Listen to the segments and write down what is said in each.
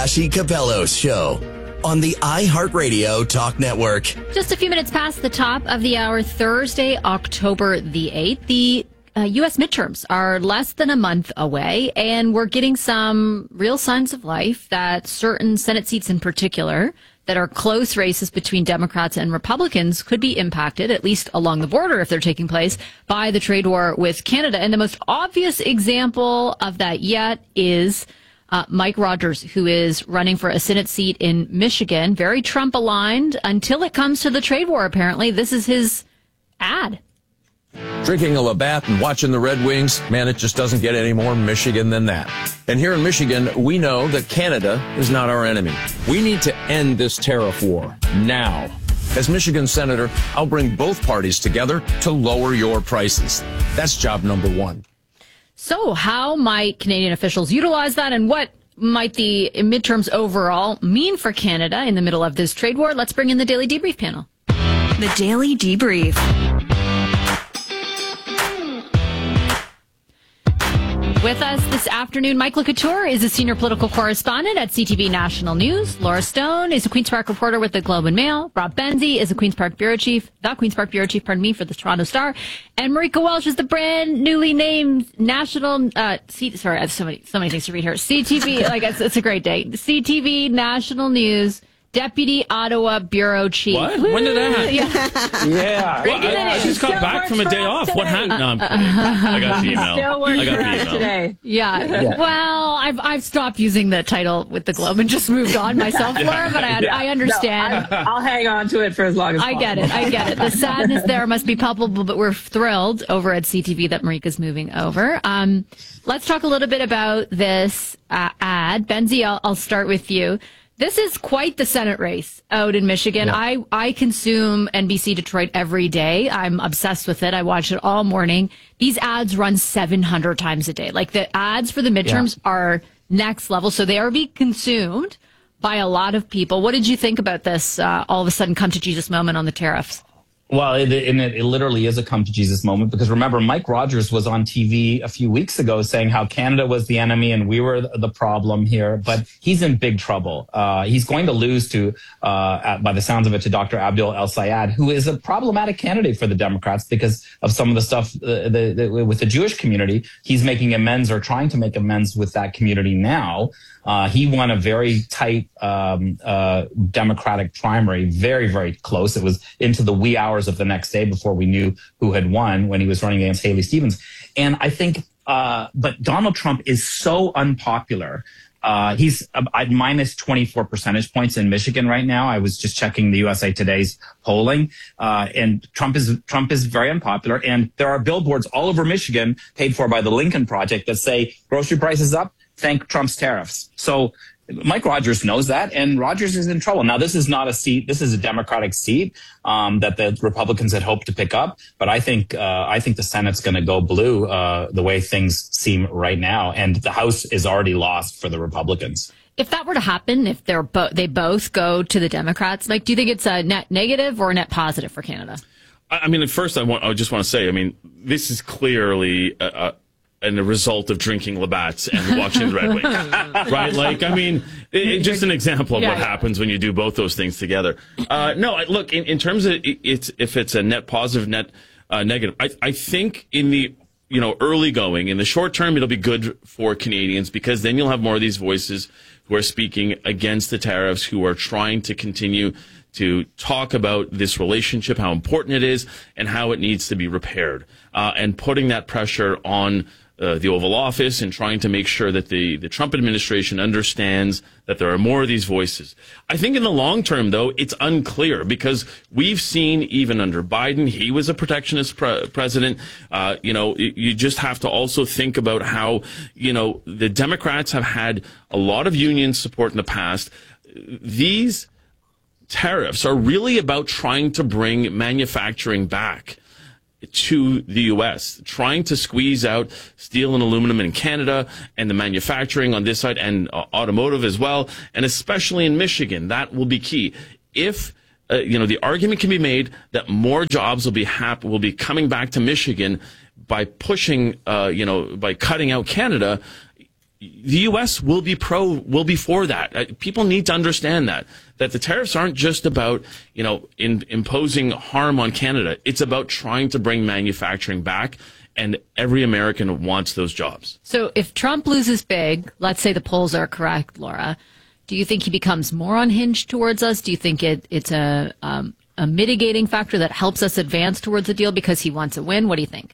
Joshy Capello's show on the iHeartRadio Talk Network. Just a few minutes past the top of the hour, Thursday, October the 8th. The U.S. midterms are less than a month away, and we're getting some real signs of life that certain Senate seats in particular that are close races between Democrats and Republicans could be impacted, at least along the border if they're taking place, by the trade war with Canada. And the most obvious example of that yet is Mike Rogers, who is running for a Senate seat in Michigan, very Trump-aligned until it comes to the trade war, apparently. This is his ad. Drinking a Labatt and watching the Red Wings, man, it just doesn't get any more Michigan than that. And here in Michigan, we know that Canada is not our enemy. We need to end this tariff war now. As Michigan Senator, I'll bring both parties together to lower your prices. That's job number one. So how might Canadian officials utilize that, and what might the midterms overall mean for Canada in the middle of this trade war? Let's bring in the Daily Debrief panel. The Daily Debrief. With us this afternoon, Mike LeCouture is a senior political correspondent at CTV National News. Laura Stone is a Queen's Park reporter with the Globe and Mail. Rob Benzie is a Queen's Park bureau chief, for the Toronto Star. And Marika Welsh is the brand newly named national, I have so many things to read here. CTV, it's a great day. CTV National News Deputy Ottawa Bureau Chief. What? When did that happen? Yeah. Well, I just got back from a day off. What happened? No, I'm kidding. I got the email. Still works for us today. Yeah. Well, I've stopped using the title with the Globe and just moved on myself, Laura, but I understand. No, I'll hang on to it for as long as possible. I get it. The sadness there must be palpable, but we're thrilled over at CTV that Marika's moving over. Let's talk a little bit about this ad. Benzie, I'll start with you. This is quite the Senate race out in Michigan. Yeah. I consume NBC Detroit every day. I'm obsessed with it. I watch it all morning. These ads run 700 times a day. Like, the ads for the midterms are next level. So they are being consumed by a lot of people. What did you think about this all of a sudden come to Jesus moment on the tariffs? Well, it literally is a come to Jesus moment, because remember, Mike Rogers was on TV a few weeks ago saying how Canada was the enemy and we were the problem here, but he's in big trouble. He's going to lose by the sounds of it, to Dr. Abdul El-Sayed, who is a problematic candidate for the Democrats because of some of the stuff with the Jewish community. He's making amends, or trying to make amends with that community now. He won a very tight Democratic primary, very, very close. It was into the wee hours of the next day before we knew who had won, when he was running against Haley Stevens. And I think, but Donald Trump is so unpopular. He's at minus 24 percentage points in Michigan right now. I was just checking the USA Today's polling, and Trump is very unpopular. And there are billboards all over Michigan paid for by the Lincoln Project that say grocery prices up, thank Trump's tariffs. So Mike Rogers knows that, and Rogers is in trouble. Now, this is not a seat. This is a Democratic seat that the Republicans had hoped to pick up. But I think the Senate's going to go blue the way things seem right now, and the House is already lost for the Republicans. If that were to happen, if they both go to the Democrats, like, do you think it's a net negative or a net positive for Canada? I mean, at first, I just want to say, I mean, this is clearly and the result of drinking Labatt's and watching the Red Wings, right? Like, I mean, just an example of what happens when you do both those things together. No, look, in terms of if it's a net positive, net negative, I think in the early going, in the short term, it'll be good for Canadians, because then you'll have more of these voices who are speaking against the tariffs, who are trying to continue to talk about this relationship, how important it is, and how it needs to be repaired, and putting that pressure on the Oval Office, and trying to make sure that the Trump administration understands that there are more of these voices. I think in the long term, though, it's unclear, because we've seen even under Biden, he was a protectionist president. You just have to also think about how, the Democrats have had a lot of union support in the past. These tariffs are really about trying to bring manufacturing back to the U.S., trying to squeeze out steel and aluminum in Canada and the manufacturing on this side, and automotive as well, and especially in Michigan. That will be key. If the argument can be made that more jobs will be coming back to Michigan by pushing, by cutting out Canada, the U.S. will be for that. People need to understand that the tariffs aren't just about, imposing harm on Canada. It's about trying to bring manufacturing back, and every American wants those jobs. So if Trump loses big, let's say the polls are correct, Laura, do you think he becomes more unhinged towards us? Do you think it's a mitigating factor that helps us advance towards a deal because he wants a win? What do you think?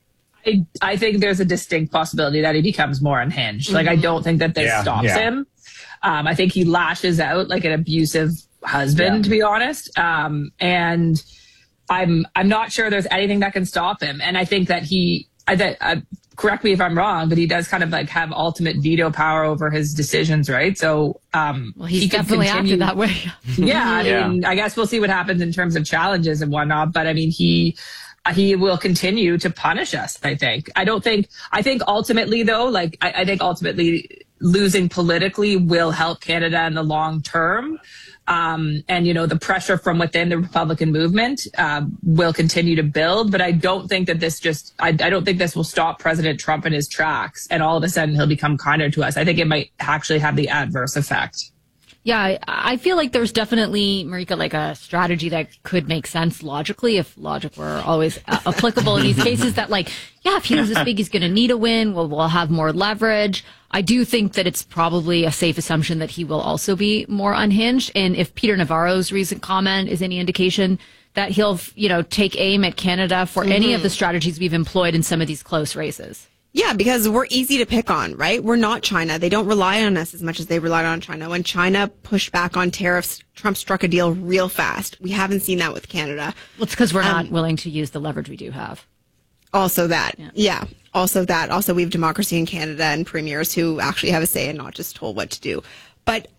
I think there's a distinct possibility that he becomes more unhinged. Like, I don't think that this stops him. I think he lashes out like an abusive husband, to be honest. And I'm not sure there's anything that can stop him. And I think that correct me if I'm wrong, but he does kind of like have ultimate veto power over his decisions, right? So, he's definitely acted that way. I mean, I guess we'll see what happens in terms of challenges and whatnot. But I mean, he will continue to punish us, I think. I think ultimately, though, I think ultimately losing politically will help Canada in the long term. And, the pressure from within the Republican movement will continue to build. But I don't think that I don't think this will stop President Trump in his tracks and all of a sudden he'll become kinder to us. I think it might actually have the adverse effect. Yeah, I feel like there's definitely, Marika, like a strategy that could make sense logically if logic were always applicable in these cases that if he loses big, he's going to need a win. We'll have more leverage. I do think that it's probably a safe assumption that he will also be more unhinged. And if Peter Navarro's recent comment is any indication that he'll, take aim at Canada for any of the strategies we've employed in some of these close races. Yeah, because we're easy to pick on, right? We're not China. They don't rely on us as much as they relied on China. When China pushed back on tariffs, Trump struck a deal real fast. We haven't seen that with Canada. Well, it's because we're not willing to use the leverage we do have. Also that. Yeah. Also that. Also, we have democracy in Canada and premiers who actually have a say and not just told what to do. But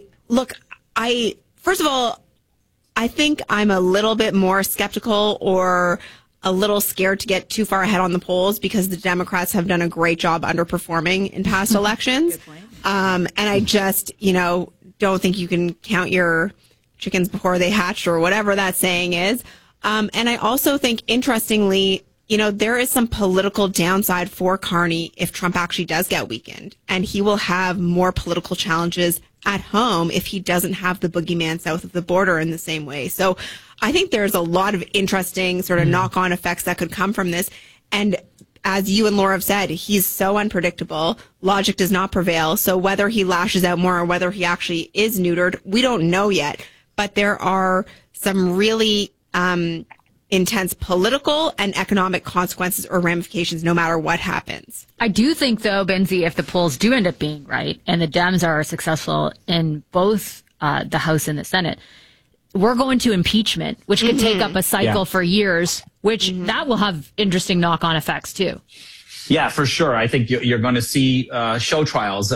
first of all, I think I'm a little bit more skeptical or a little scared to get too far ahead on the polls because the Democrats have done a great job underperforming in past elections. And I just, don't think you can count your chickens before they hatch or whatever that saying is. And I also think, interestingly, there is some political downside for Carney if Trump actually does get weakened. And he will have more political challenges at home if he doesn't have the boogeyman south of the border in the same way. So I think there's a lot of interesting sort of knock-on effects that could come from this. And as you and Laura have said, he's so unpredictable. Logic does not prevail. So whether he lashes out more or whether he actually is neutered, we don't know yet. But there are some really intense political and economic consequences or ramifications no matter what happens. I do think, though, Benzie, if the polls do end up being right and the Dems are successful in both the House and the Senate, we're going to impeachment, which could take up a cycle for years, which that will have interesting knock-on effects, too. Yeah, for sure. I think you're going to see show trials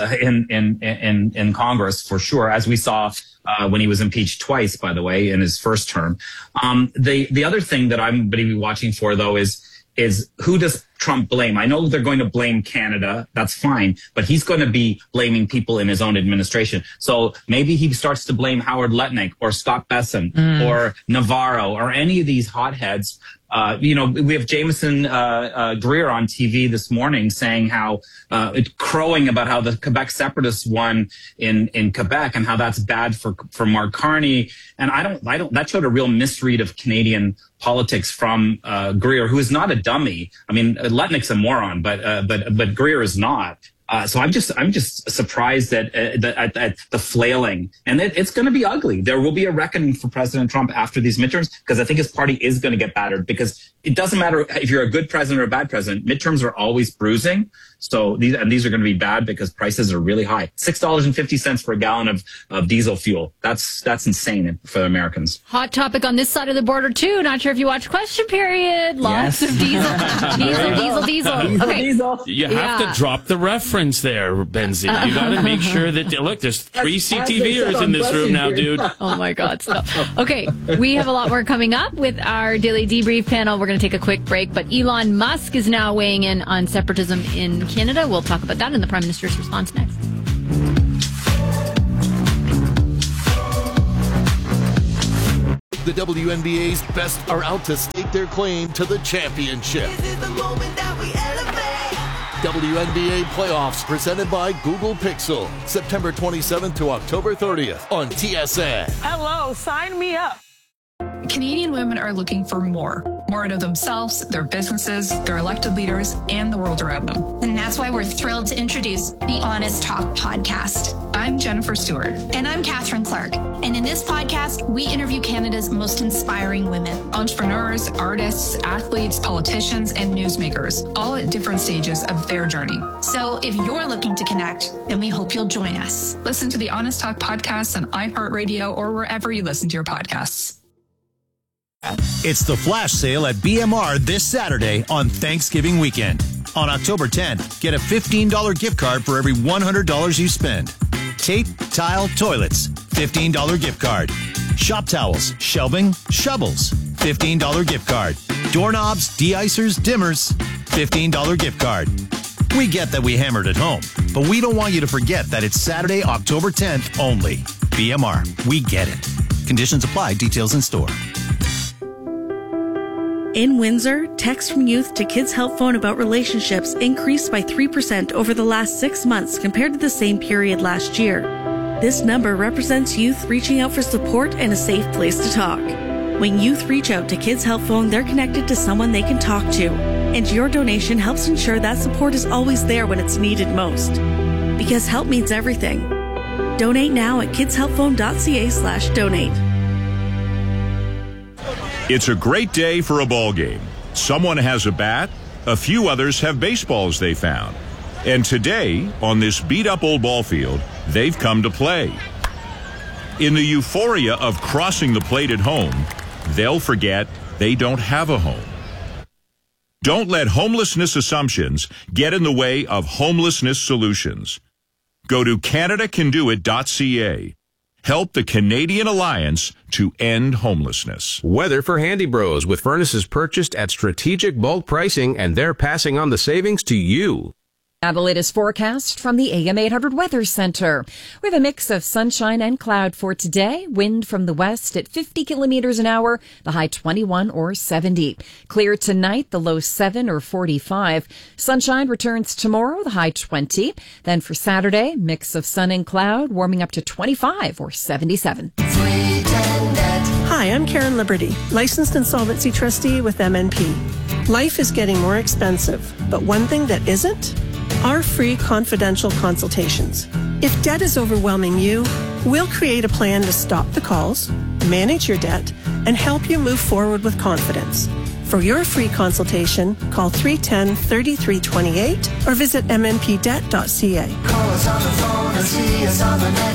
in Congress for sure, as we saw when he was impeached twice, by the way, in his first term. The other thing that I'm going to be watching for, though, is who does Trump blame? I know they're going to blame Canada. That's fine. But he's going to be blaming people in his own administration. So maybe he starts to blame Howard Lutnick or Scott Bessent or Navarro or any of these hotheads. We have Jameson Greer on TV this morning saying how crowing about how the Quebec separatists won in Quebec and how that's bad for Mark Carney. And that showed a real misread of Canadian politics from Greer, who is not a dummy. I mean, Lutnick's a moron, but Greer is not. So I'm just surprised at the flailing, and it's going to be ugly. There will be a reckoning for President Trump after these midterms because I think his party is going to get battered. Because it doesn't matter if you're a good president or a bad president. Midterms are always bruising. So these are going to be bad because prices are really high. $6.50 for a gallon of diesel fuel. That's insane for Americans. Hot topic on this side of the border too. Not sure if you watch Question Period. Lots of diesel. Okay. You have to drop the reference there, Benzie. You got to make sure that look. There's 3 CTVers in this room now, dude. Oh my God! Stop. Okay, we have a lot more coming up with our daily debrief panel. We're going to take a quick break, but Elon Musk is now weighing in on separatism in Canada. We'll talk about that in the Prime Minister's response next. The WNBA's best are out to stake their claim to the championship. This is the moment that we elevate. WNBA playoffs presented by Google Pixel. September 27th to October 30th on TSN. Hello, sign me up. Canadian women are looking for more out of themselves, their businesses, their elected leaders, and the world around them. And that's why we're thrilled to introduce the Honest Talk podcast. I'm Jennifer Stewart. And I'm Catherine Clark. And in this podcast, we interview Canada's most inspiring women. Entrepreneurs, artists, athletes, politicians, and newsmakers, all at different stages of their journey. So if you're looking to connect, then we hope you'll join us. Listen to the Honest Talk podcast on iHeartRadio or wherever you listen to your podcasts. It's the flash sale at BMR this Saturday on Thanksgiving weekend. On October 10th, get a $15 gift card for every $100 you spend. Tape, tile, toilets, $15 gift card. Shop towels, shelving, shovels, $15 gift card. Doorknobs, de-icers, dimmers, $15 gift card. We get that we hammered at home, but we don't want you to forget that it's Saturday, October 10th only. BMR, we get it. Conditions apply, details in store. In Windsor, texts from youth to Kids Help Phone about relationships increased by 3% over the last 6 months compared to the same period last year. This number represents youth reaching out for support and a safe place to talk. When youth reach out to Kids Help Phone, they're connected to someone they can talk to, and your donation helps ensure that support is always there when it's needed most. Because help means everything. Donate now at kidshelpphone.ca/donate. It's a great day for a ball game. Someone has a bat, a few others have baseballs they found. And today, on this beat-up old ball field, they've come to play. In the euphoria of crossing the plate at home, they'll forget they don't have a home. Don't let homelessness assumptions get in the way of homelessness solutions. Go to CanadaCanDoIt.ca. Help the Canadian Alliance to end homelessness. Weather for Handy Bros with furnaces purchased at strategic bulk pricing, and they're passing on the savings to you. Now the latest forecast from the AM 800 Weather Center. We have a mix of sunshine and cloud for today. Wind from the west at 50 kilometers an hour, the high 21 or 70. Clear tonight, the low 7 or 45. Sunshine returns tomorrow, the high 20. Then for Saturday, mix of sun and cloud, warming up to 25 or 77. Hi, I'm Karen Liberty, licensed insolvency trustee with MNP. Life is getting more expensive, but one thing that isn't? Our free confidential consultations. If debt is overwhelming you, we'll create a plan to stop the calls, manage your debt, and help you move forward with confidence. For your free consultation, call 310-3328 or visit mnpdebt.ca. Call us on the phone or see us on the net.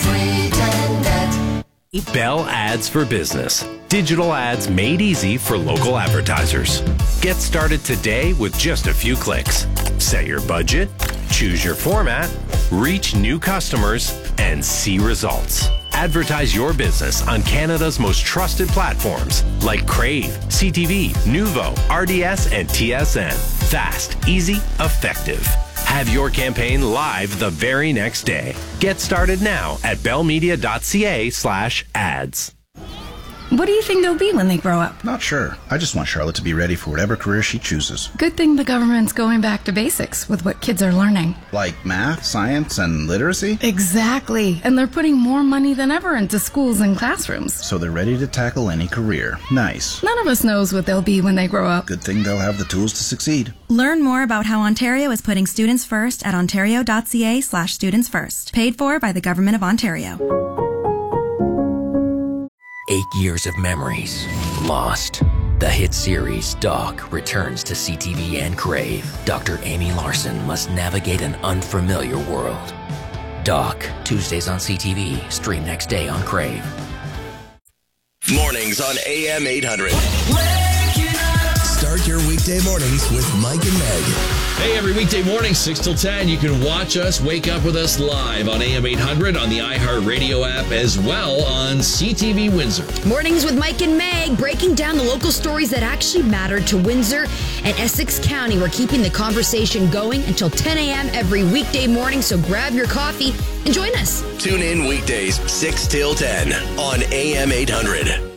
310-NET. Bell Ads for Business. Digital ads made easy for local advertisers. Get started today with just a few clicks. Set your budget, choose your format, reach new customers, and see results. Advertise your business on Canada's most trusted platforms like Crave, CTV, Nuvo, RDS, and TSN. Fast, easy, effective. Have your campaign live the very next day. Get started now at bellmedia.ca/ads. What do you think they'll be when they grow up? Not sure. I just want Charlotte to be ready for whatever career she chooses. Good thing the government's going back to basics with what kids are learning. Like math, science, and literacy? Exactly. And they're putting more money than ever into schools and classrooms. So they're ready to tackle any career. Nice. None of us knows what they'll be when they grow up. Good thing they'll have the tools to succeed. Learn more about how Ontario is putting students first at ontario.ca/students first. Paid for by the Government of Ontario. 8 years of memories lost. The hit series Doc returns to CTV and Crave. Dr. Amy Larson must navigate an unfamiliar world. Doc, Tuesdays on CTV, stream next day on Crave. Mornings on AM 800. Start your weekday mornings with Mike and Meg. Hey, every weekday morning, 6 till 10, you can watch us, wake up with us live on AM 800 on the iHeartRadio app, as well on CTV Windsor. Mornings with Mike and Meg, breaking down the local stories that actually matter to Windsor and Essex County. We're keeping the conversation going until 10 a.m. every weekday morning, so grab your coffee and join us. Tune in weekdays, 6 till 10 on AM 800.